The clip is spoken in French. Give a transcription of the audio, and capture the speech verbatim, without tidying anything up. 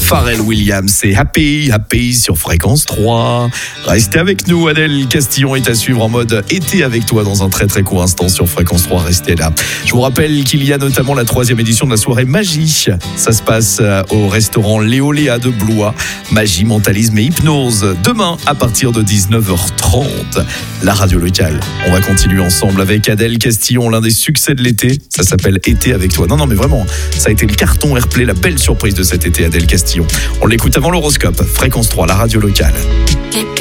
Pharrell Williams et Happy, Happy sur Fréquence trois. Restez avec nous, Adèle Castillon est à suivre en mode été avec toi dans un très très court instant sur Fréquence trois. Restez là. Je vous rappelle qu'il y a notamment la troisième édition de la soirée Magie. Ça se passe au restaurant Léoléa de Blois. Magie, mentalisme et hypnose. Demain à partir de dix-neuf heures trente. La radio locale. On va continuer ensemble avec Adèle Castillon, l'un des succès de l'été. Ça s'appelle Été avec toi. Non, non, mais vraiment, ça a été le carton Airplay, la belle surprise de cet été, Adèle Castillon. On l'écoute avant l'horoscope. Fréquence trois, la radio locale.